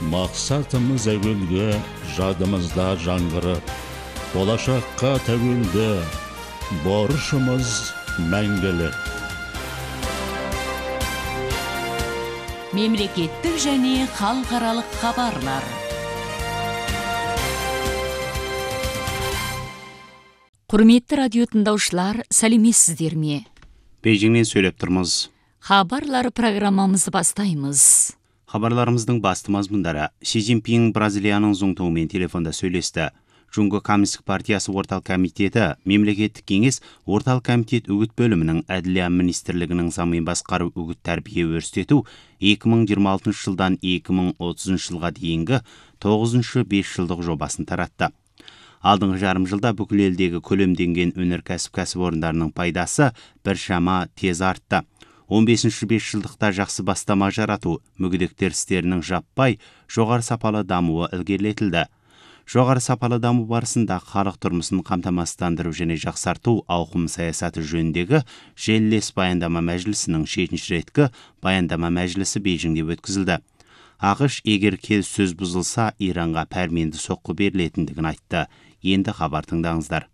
Мақсатымыз әуелгі, жадымызда жаңғырып, болашаққа тәуелді, борышымыз мәңгілік. Мемлекеттік және халықаралық хабарлар. Құрметті радио тыңдаушылар, сәлеметсіздер ме? Бейжіңнен сөйлеп тұрмыз. Хабарлар программамызды бастаймыз. Хабарларымыздың басты мазмұндары: Си Цзиньпин Бразилияның зоңтуымен телефонда сөйлесті. Жунго Коммунистік партиясы орталық комитеті, мемлекеттік кеңес орталық комитет үгіт бөлімінің әділия министрлігінің замын басқару үгіт тәрбие өрістету 2026 жылдан 2030 жылға дейінгі 9-шы 5 жылдық жобасын таратты. Алдыңғы жарым жылда бүкіл елдегі көлемденген өнеркәсіп кәсіпорындарының пайдасы біршама тез артты. 15-ші 5 жылдықта жақсы бастама жарату, мүгедектер істерінің жаппай жоғары сапалы дамуы ілгерілетілді. Жоғары сапалы даму барысында халық тұрмысын қамтамасыздандыру және жақсарту ауқым саясаты жөніндегі желілес баяндама мәжілісінің 7-ші реткі баяндама мәжілісі Бейжіңде өткізілді. ақш егер келіссөз бұзылса, Иранға пәрменді соққы берілетіндігін айтты. Енді хабар тыңдаңыздар.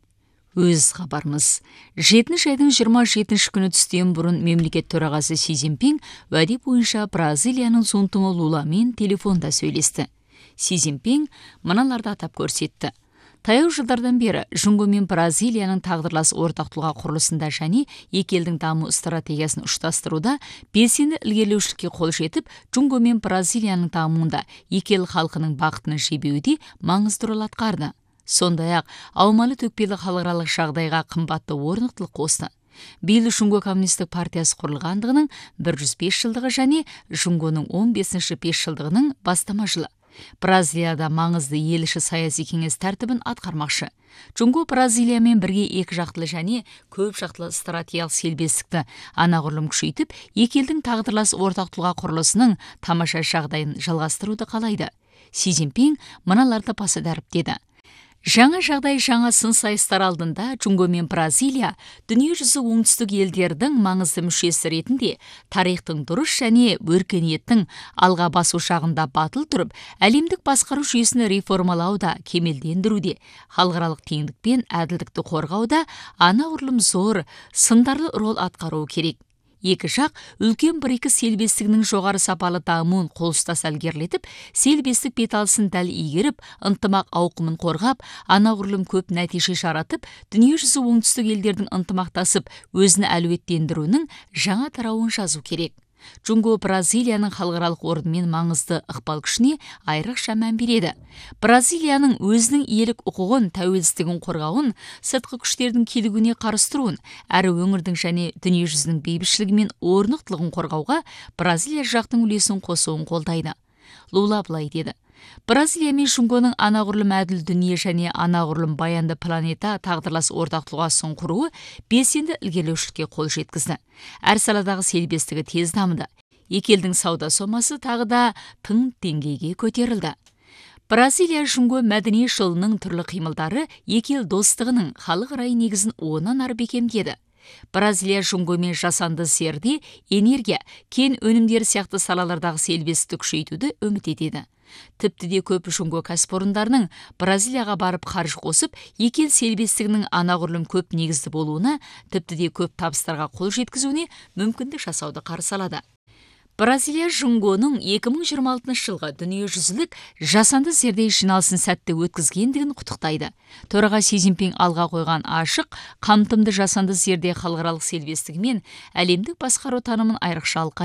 Өз хабарымыз. 7-ші айдың 27-ші күні түстен бұрын мемлекет төрағасы Си Цзиньпин уәде бойынша Бразилияның зоңтуы Луламен телефонда сөйлесті. Си Цзиньпин мыналарды атап көрсетті. Таяу жылдардан бері Жунго мен Бразилияның тағдырлас ортақ тұлға құрылысында және екі елдің даму стратегиясын ұштастыруда белсенді ілгерілеушілікке қол жетіп, Жунго мен Бразилияның дамуында екі ел халқының бақытын жебеуде маңызды рөл атқарды. Сондай-ақ аумалы төкпелі халықаралық жағдайға қымбатты орнықтылық қосты. Биыл Жунго Коммунистік партиясы құрылғандығының 105 жылдығы және Жунгоның 15-ші 5 жылдығының бастама жылы. Бразилияда маңызды еліші саяси кеңес тәртібін атқармақшы. Жунго Бразилиямен бірге екі жақтылы және көп жақтылы стратегиялық серіктестікті анағұрлым күшейтіп, екі елдің тағдырлас ортақ тұлға құрылысының тамаша жағдайын жалғастыруды қалайды. Си Цзиньпин мыналарды баса дәріптеді. Жаңа жағдай жаңа сын сайыстар алдында Жунго мен Бразилия дүниежүзі оңтүстік елдердің маңызды мүшесі ретінде тарихтың дұрыс және өркениеттің алға басу шағында батыл тұрып, әлемдік басқару жүйесін реформалауда, кемелдендіруде, халықаралық теңдік пен әділдікті қорғауда анағұрлым зор, сындарлы рол атқаруы керек. Екі жақ үлкен бір-екі серіктестігінің жоғары сапалы дамуын қол ұстаса ілгерілетіп, серіктестік беталысын дәл игеріп, ынтымақ ауқымын қорғап, анағұрлым көп нәтиже жаратып, дүниежүзі оңтүстік елдердің ынтымақтасып, өзін әлеуеттендіруінің жаңа тарауын жазу керек. Жунго Бразилияның халықаралық орнымен маңызды ықпал күшіне айрықша мән береді. Бразилияның өзінің иелік құқығын, тәуелсіздігін қорғауын, сыртқы күштердің келуіне қарсы тұруын, әрі өңірдің және дүниежүзінің бейбітшілігі мен орнықтылығын қорғауға Бразилия жақтың үлесін қосуын қолдайды. Лула былай деді: Бразилия мен Жунгоның анағұрлым әділ дүние және анағұрлым баянды планета тағдырлас ортақ тұлғасын құруы белсенді ілгерілеушілікке қол жеткізді. Әр саладағы серіктестігі тез дамыды. Екі елдің сауда сомасы тағы да тың деңгейге көтерілді. Бразилия Жунго мәдени жылының түрлі қимылдары екі ел достығының халықаралық негізін онан ары бекемдеді. Бразилия Жунгомен жасанды зерде, энергия, кен өнімдері сияқты салалардағы серіктестікті күшейтуді үміт етеді. Тіпті де көп Жунго кәсіпорындарының Бразилияға барып қаржы қосып, екі ел серіктестігінің анағұрлым көп негізді болуына, тіпті де көп табыстарға қол жеткізуіне мүмкіндік жасауды қарсы алады. Бразилия Жунгоның 2026 жылғы дүниежүзілік жасанды зерде жиналысын сәтті өткізгендігін құттықтайды. Төраға Си Цзиньпин алға қойған ашық, қамтымды жасанды зерде халықаралық серіктестігі мен әлемдік басқару танымын айрықша алға